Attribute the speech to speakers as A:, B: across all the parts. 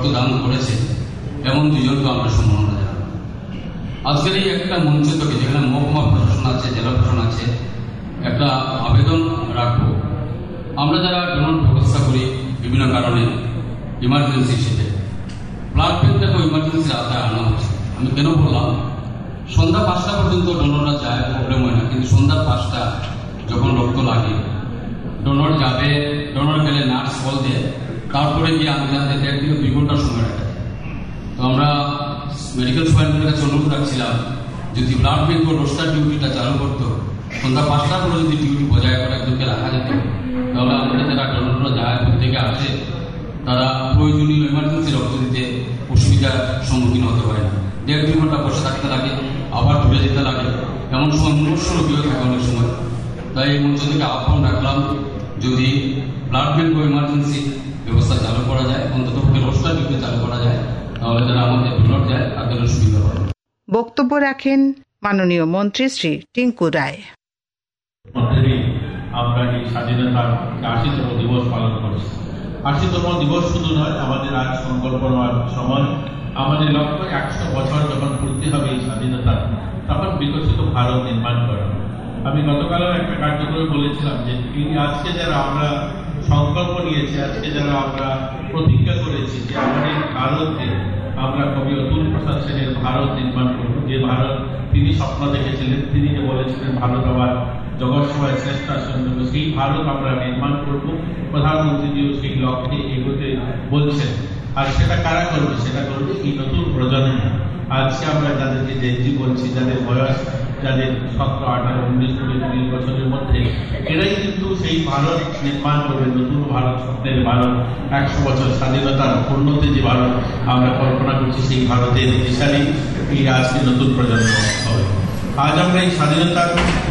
A: রক্তদান করেছে এমন দুজনকে আমরা সম্মাননা জানাব। আজকের এই একটা মঞ্চ থেকে, যেখানে মহকুমা প্রশাসন আছে, জেলা প্রশাসন আছে, একটা আবেদন রাখবো। আমরা যারা ডোনার ব্যবস্থা করি বিভিন্ন কারণে, ইমার্জেন্সি হিসেবে ব্লাড ব্যাংকটাকে ইমার্জেন্সি আওতায় আনা হচ্ছে। আমি কেন বললাম, সন্ধ্যা 5টা পর্যন্ত ডোনাররা যায়, প্রবলেম হয় না, কিন্তু সন্ধ্যা 5টা যখন রক্ত লাগে, ডোনার যাবে, ডোনার গেলে নার্স কল দেয়, তারপরে গিয়ে আনতে আনতে 1.5 থেকে 2 ঘন্টার সময় রাখে। তো আমরা মেডিকেল সুপারিনটেন্ডেন্টের কাছে অনুরোধ রাখছিলাম, যদি ব্লাড ব্যাংক রোস্টার ডিউটিটা চালু করতো, সন্ধ্যা 5টা পরে যদি ডিউটি বজায় করে একজনকে রাখা যেত, তাহলে আমাদের যারা ডোনাররা যায় থেকে আসে, তারা প্রয়োজনীয় ইমার্জেন্সি রক্ত দিতে অসুবিধার সম্মুখীন হতে হয় না। 1.5-2 ঘন্টা বসে থাকতে লাগে, আবার ঘুরে যেতে লাগে, এমন সময় মুমূর্ষু রোগীও থাকে অনেক সময়। তাই এই মঞ্চ থেকে আহ্বান রাখলাম, যদি ব্লাড ব্যাংক ও ইমার্জেন্সি ব্যবস্থা চালু করা যায়, অন্তত রোস্টার ডিউটি চালু করা যায়, তাহলে যারা আমাদের ডোনার যায় তাদের সুবিধা হবে।
B: বক্তব্য রাখেন মাননীয় মন্ত্রী শ্রী টিঙ্কু রায়।
C: আমরা এই স্বাধীনতার 80তম দিবস পালন করছি। 80তম দিবস শুধু নয়, আমাদের আজ সংকল্প নেওয়ার সময়। আমাদের লক্ষ্য 100 বছর যখন পূর্তি হবে এই স্বাধীনতা, তখন বিকশিত ভারত নির্মাণ করা। আমি গতকালও একটা কার্যক্রমে বলেছিলাম যে আজকে যারা আমরা সংকল্প নিয়েছি, আজকে যারা আমরা প্রতিজ্ঞা করেছি যে আমাদের ভারতকে আমরা কবি অতুল প্রসাদ সেনের ভারত নির্মাণ করব, যে ভারত তিনি স্বপ্ন দেখেছিলেন, তিনি যে বলেছিলেন ভারত আবার জগৎ সভায় শ্রেষ্ঠ আসন, সেই ভারত আমরা নির্মাণ করব। প্রধানমন্ত্রীজিও সেই লক্ষ্যে এগোতে বলছেন। আর সেটা কারা করবে? সেটা করবে এই নতুন প্রজন্ম। আজকে আমরা যাদেরকে জেনজি বলছি, যাদের বয়স, যাদের 17, 18, 19, 20, 30 বছরের মধ্যে, এরাই কিন্তু সেই ভারত নির্মাণ করবে, নতুন ভারত, স্বপ্নের ভারত, 100 বছর স্বাধীনতার পূর্ণতে যে ভারত আমরা কল্পনা করছি, সেই ভারতের দিশারি এই আজকে নতুন প্রজন্ম হবে। আজ আমরা এই স্বাধীনতার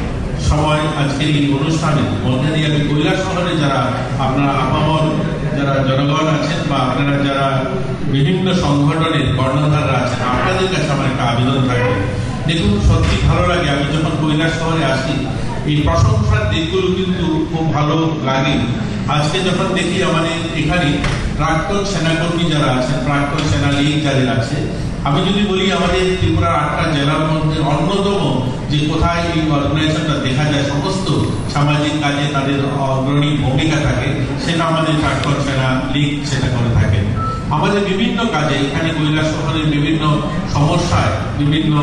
C: সময় আজকের এই অনুষ্ঠানে মধ্যে দিয়ে আমি কৈলাসহরে যারা আপনারা আপামর যারা জনগণ আছেন বা আপনারা যারা বিভিন্ন সংগঠনের কর্ণধাররা আছেন, আপনাদের কাছে আমার একটা আবেদন থাকবে। দেখুন, সত্যি ভালো লাগে, আমি যখন কৈলাসহরে আসি এই প্রশংসার দিকগুলো কিন্তু খুব ভালো লাগে। আজকে যখন দেখি আমাদের এখানে প্রাক্তন সেনাকর্মী যারা আছেন, প্রাক্তন সেনা লীগ যাদের আছে, আমি যদি বলি আমাদের ত্রিপুরার 8টা জেলার মধ্যে অন্যতম যে কোথায় এই অর্গানাইজেশনটা দেখা যায়, সমস্ত সামাজিক কাজে তাদের অগ্রণী ভূমিকা থাকে, সেটা আমাদের প্রাক্তন সেনা লীগ সেটা করে থাকে। আমাদের বিভিন্ন কাজে এখানে কৈলাসহরের বিভিন্ন সমস্যায়, বিভিন্ন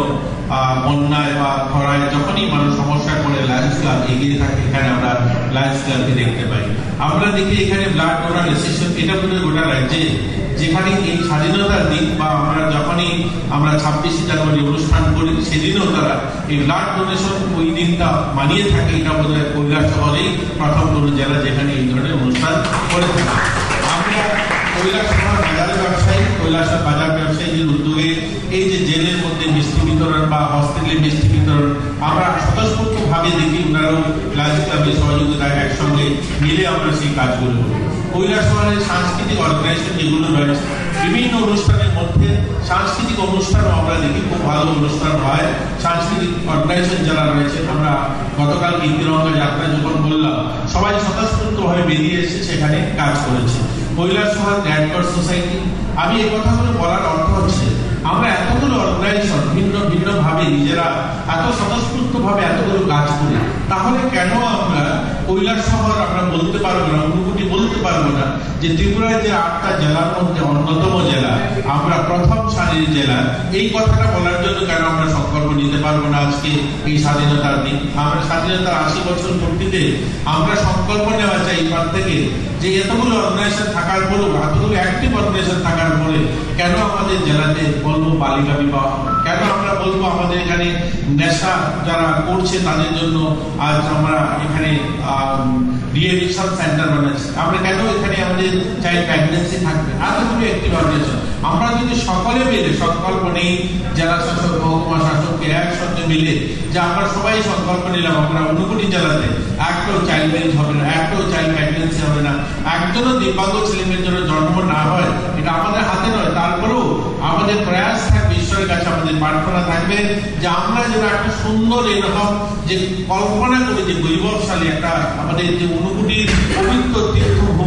C: বন্যায় বা খরায় যখনই মানুষ সমস্যায় পড়ে, লায়ন্স ক্লাব এগিয়ে থাকে। এখানে আমরা লায়ন্স ক্লাবকে দেখতে পাই। আমরা দেখি এখানে ব্লাড ডোনার অ্যাসোসিয়েশন, এটা বোধহয় গোটা রাজ্যে, যেখানে এই স্বাধীনতার দিন বা আমরা যখনই আমরা 26শে জানুয়ারি অনুষ্ঠান করি, সেদিনও তারা এই ব্লাড ডোনেশন ওই দিনটা মানিয়ে থাকে। এটা বোধহয় কৈলাসহরেই প্রথম কোনো জেলা যেখানে এই ধরনের অনুষ্ঠান করে থাকে। আমরা কৈলাসহর বাজার ব্যবসায়ী, কৈলাসহর বাজার ব্যবসায়ীদের উদ্যোগে এই যে জেলের মধ্যে মিষ্টি বিতরণ বা হস্টেলে মিষ্টি বিতরণ, আমরা স্বতঃস্ফূর্তভাবে দেখি ওনারাও লায়ন্স ক্লাবের সহযোগিতায় একসঙ্গে মিলে আমরা সেই কাজগুলো করি। কৈলাসহরের সাংস্কৃতিক অর্গানাইজেশন যেগুলো রয়েছে, বিভিন্ন অনুষ্ঠানের মধ্যে সাংস্কৃতিক অনুষ্ঠানও আমরা দেখি, খুব ভালো অনুষ্ঠান হয়। সাংস্কৃতিক অর্গানাইজেশন যারা রয়েছে, আমরা গতকাল তিরঙ্গা যাত্রা যখন বললাম, সবাই স্বতঃস্ফূর্তভাবে বেরিয়ে এসে সেখানে কাজ করেছে। কৈলাসহর রেড ক্রস সোসাইটি, আমি এই কথাগুলো বলার অর্থ হচ্ছে আমরা এতগুলো অর্গানাইজেশন ভিন্ন ভিন্ন ভাবে নিজেরা এত স্বতঃস্ফূর্ত ভাবে এতগুলো কাজ করি, তাহলে কেন আমরা কৈলাসহর আমরা বলতে পারবো না, ঊনকোটি বলতে পারবো না যে ত্রিপুরায় যে 8টা জেলার মধ্যে অন্যতম জেলা, আমরা প্রথম সারির জেলা? এই কথাটা বলার জন্য কেন আমরা সংকল্প নিতে পারবো না আজকে এই স্বাধীনতার দিন? আমরা স্বাধীনতার 80 বছর পূর্তিতে আমরা সংকল্প নেওয়া চাই এবার থেকে যে এতগুলো অর্গানাইজেশন থাকার পরেও, এতগুলো অ্যাক্টিভ অর্গানাইজেশন থাকার পরে কেন আমাদের জেলাতে বলবো বালিকা বিবাহ? কেন আমরা বলবো আমাদের এখানে নেশা যারা করছে তাদের জন্য আজ আমরা এখানে রিহ্যাবিলিটেশন সেন্টার বানাচ্ছি? আমরা কেন এখানে আমাদের চাইল্ড প্রেগন্যান্সি থাকবে? এতগুলো অ্যাক্টিভ অর্গানাইজেশন আমরা যদি সকলে মিলে সংকল্প নেই, জেলা শাসক, মহকুমা শাসককে একসঙ্গে মিলে যে আমরা সবাই সংকল্প নিলাম, আমরা ঊনকোটি জেলাতে একটাও চাইল্ড ম্যারেজ হবে না, একটাও চাইল্ড প্রেগন্যান্সি হবে না, একজনও দিব্যাঙ্গ ছেলেমেয়ের জন্য জন্ম না হয়, এটা আমাদের হাতে নয়। তারপরেও আমাদের প্রয়াস থাকবে, ঈশ্বরের কাছে আমাদের প্রার্থনা থাকবে যে আমরা যেন একটা সুন্দর এরকম যে কল্পনা করি যে বৈভবশালী একটা আমাদের যে ঊনকোটির পবিত্র তীর্থ